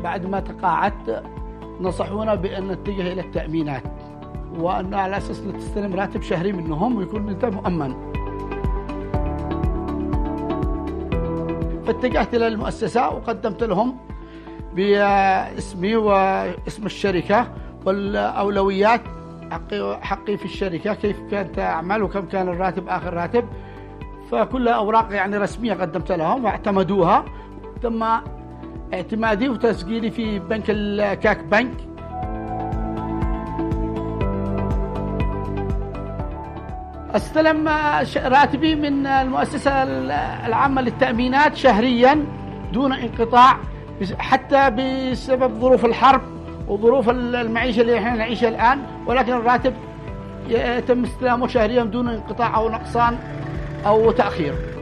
بعد ما تقاعدت نصحونا بأن نتجه إلى التأمينات، وأن على أساس تستلم راتب شهري منهم ويكون أنت مؤمن. فاتجهت إلى المؤسسة وقدمت لهم باسمي واسم الشركة والأولويات، حقي في الشركة، كيف كانت أعمل وكم كان الراتب آخر راتب. فكلها أوراق يعني رسمية قدمت لهم واعتمدوها. تم اعتمادي وتسجيلي في بنك الكاك بنك. استلم راتبي من المؤسسة العامة للتأمينات شهريا دون انقطاع، حتى بسبب ظروف الحرب وظروف المعيشة اللي احنا نعيشها الآن، ولكن الراتب يتم استلامه شهريا دون انقطاع أو نقصان أو تأخير.